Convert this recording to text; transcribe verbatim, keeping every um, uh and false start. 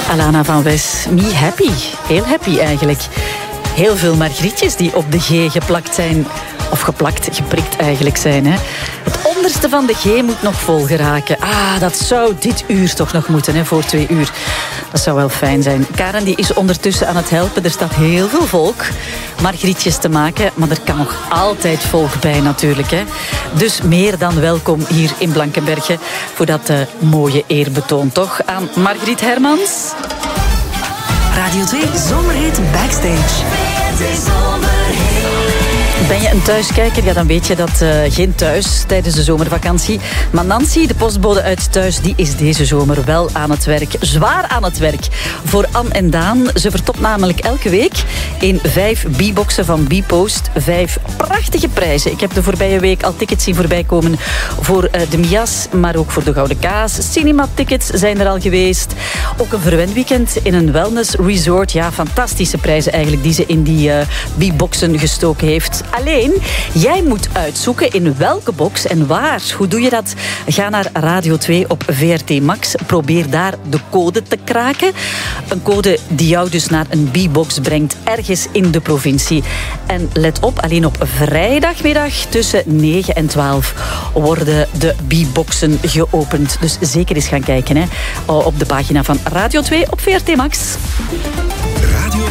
Alana van Wes, me happy. Heel happy eigenlijk. Heel veel margrietjes die op de G geplakt zijn. Of geplakt, geprikt eigenlijk zijn. Hè. Het onderste van de G moet nog vol geraken. Ah, dat zou dit uur toch nog moeten, hè, voor twee uur. Dat zou wel fijn zijn. Karen die is ondertussen aan het helpen. Er staat heel veel volk margrietjes te maken. Maar er kan nog altijd volk bij natuurlijk. Hè. Dus meer dan welkom hier in Blankenberge. Voor dat uh, mooie eerbetoon toch aan Margriet Hermans. Radio twee Zomerhit Backstage. Ben je een thuiskijker? Ja, dan weet je dat uh, geen thuis tijdens de zomervakantie. Maar Nancy, de postbode uit thuis, die is deze zomer wel aan het werk. Zwaar aan het werk. Voor Anne en Daan. Ze vertopt namelijk elke week in vijf B-boxen van B-Post. Vijf prachtige prijzen. Ik heb de voorbije week al tickets zien voorbij komen voor uh, de Mias, maar ook voor de Gouden Kaas. Cinema-tickets zijn er al geweest. Ook een verwenweekend in een wellness resort. Ja, fantastische prijzen eigenlijk die ze in die uh, B-boxen gestoken heeft. Alleen, jij moet uitzoeken in welke box en waar. Hoe doe je dat? Ga naar Radio twee op V R T Max. Probeer daar de code te kraken. Een code die jou dus naar een B-box brengt ergens in de provincie. En let op, alleen op vrijdagmiddag tussen negen en twaalf worden de B-boxen geopend. Dus zeker eens gaan kijken hè, op de pagina van Radio twee op V R T Max.